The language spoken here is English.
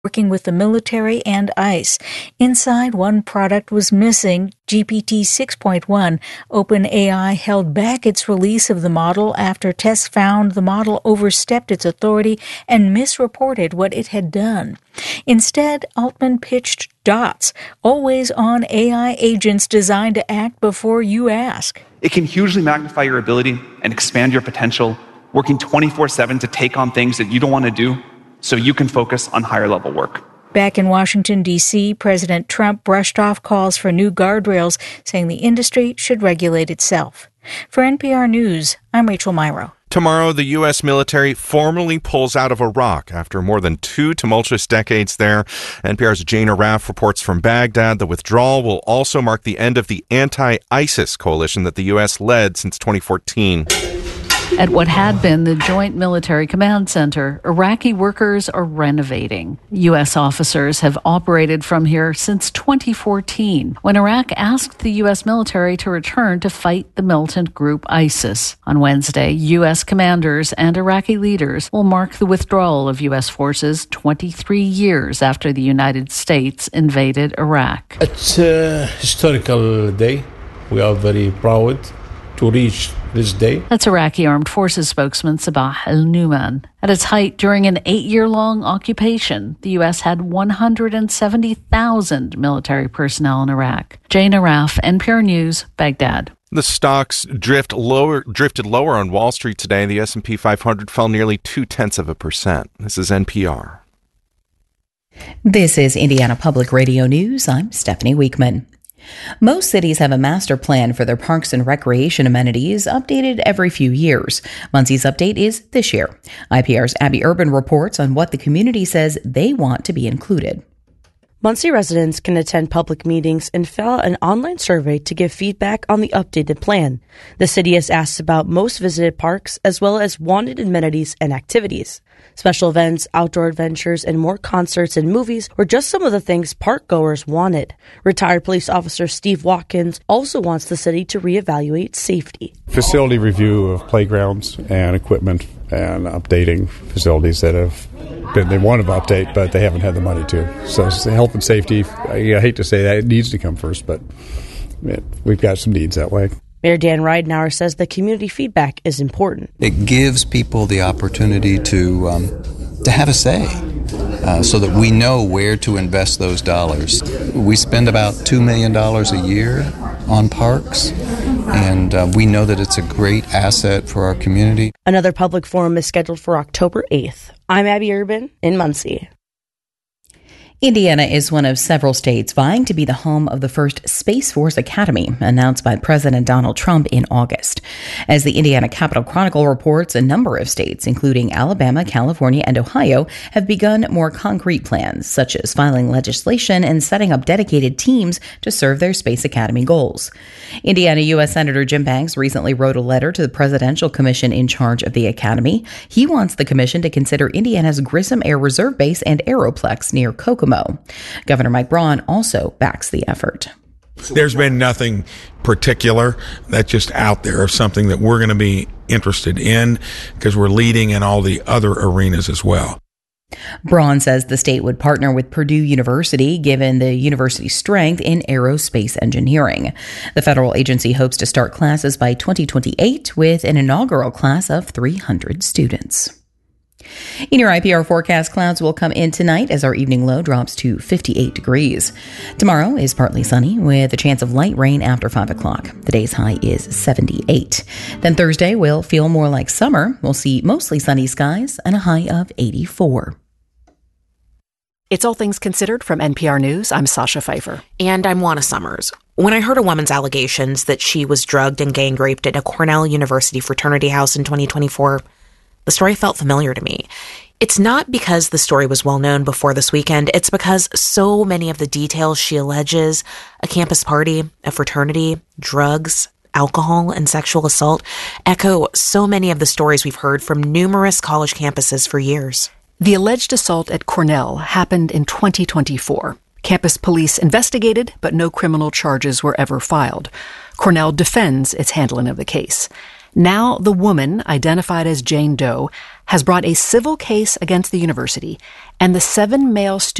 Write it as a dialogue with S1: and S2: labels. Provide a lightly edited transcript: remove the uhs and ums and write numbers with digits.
S1: working with the military and ICE. Inside, one product was missing, GPT 6.1. OpenAI held back its release of the model after tests found the model overstepped its authority and misreported what it had done. Instead, Altman pitched Dots, always-on AI agents designed to act before you ask.
S2: It can hugely magnify your ability and expand your potential, working 24/7 to take on things that you don't want to do, so you can focus on higher-level work.
S1: Back in Washington, D.C., President Trump brushed off calls for new guardrails, saying the industry should regulate itself. For NPR News, I'm Rachel Myrow.
S3: Tomorrow, the U.S. military formally pulls out of Iraq after more than 2 tumultuous decades there. NPR's Jane Arraf reports from Baghdad. The withdrawal will also mark the end of the anti-ISIS coalition that the U.S. led since 2014.
S4: At what had been the Joint Military Command Center, Iraqi workers are renovating. U.S. officers have operated from here since 2014, when Iraq asked the U.S. military to return to fight the militant group ISIS. On Wednesday, U.S. commanders and Iraqi leaders will mark the withdrawal of U.S. forces 23 years after the United States invaded Iraq.
S5: It's a historical day. We are very proud to reach this day.
S4: That's Iraqi Armed Forces spokesman Sabah al-Numan. At its height, during an 8-year-long occupation, the U.S. had 170,000 military personnel in Iraq. Jane Arraf, NPR News, Baghdad.
S3: The stocks drifted lower on Wall Street today. The S&P 500 fell nearly 0.2%. This is NPR.
S6: This is Indiana Public Radio News. I'm Stephanie Weekman. Most cities have a master plan for their parks and recreation amenities, updated every few years. Muncie's update is this year. IPR's Abby Urban reports on what the community says they want to be included.
S7: Muncie residents can attend public meetings and fill out an online survey to give feedback on the updated plan. The city has asked about most visited parks as well as wanted amenities and activities. Special events, outdoor adventures, and more concerts and movies were just some of the things park goers wanted. Retired police officer Steve Watkins also wants the city to reevaluate safety.
S8: Facility review of playgrounds and equipment and updating facilities that have been, they want to update, but they haven't had the money to. So it's the health and safety. I hate to say that, it needs to come first, but we've got some needs that way.
S7: Mayor Dan Ridenour says the community feedback is important.
S9: It gives people the opportunity to have a say so that we know where to invest those dollars. We spend about $2 million a year on parks, and we know that it's a great asset for our community.
S7: Another public forum is scheduled for October 8th. I'm Abby Urban in Muncie.
S6: Indiana is one of several states vying to be the home of the first Space Force Academy, announced by President Donald Trump in August. As the Indiana Capitol Chronicle reports, a number of states, including Alabama, California, and Ohio, have begun more concrete plans, such as filing legislation and setting up dedicated teams to serve their Space Academy goals. Indiana U.S. Senator Jim Banks recently wrote a letter to the Presidential Commission in charge of the Academy. He wants the commission to consider Indiana's Grissom Air Reserve Base and Aeroplex near Kokomo. Governor Mike Braun also backs the effort.
S10: There's been nothing particular that's just out there of something that we're going to be interested in because we're leading in all the other arenas as well.
S6: Braun says the state would partner with Purdue University, given the university's strength in aerospace engineering. The federal agency hopes to start classes by 2028 with an inaugural class of 300 students. In your IPR forecast, clouds will come in tonight as our evening low drops to 58 degrees. Tomorrow is partly sunny with a chance of light rain after 5 o'clock. The day's high is 78. Then Thursday will feel more like summer. We'll see mostly sunny skies and a high of 84.
S11: It's All Things Considered from NPR News. I'm Sasha Pfeiffer.
S12: And I'm Juana Summers. When I heard a woman's allegations that she was drugged and gang raped at a Cornell University fraternity house in 2024, the story felt familiar to me. It's not because the story was well known before this weekend. It's because so many of the details she alleges, a campus party, a fraternity, drugs, alcohol, and sexual assault, echo so many of the stories we've heard from numerous college campuses for years.
S11: The alleged assault at Cornell happened in 2024. Campus police investigated, but no criminal charges were ever filed. Cornell defends its handling of the case. Now the woman, identified as Jane Doe, has brought a civil case against the university, and the 7 male students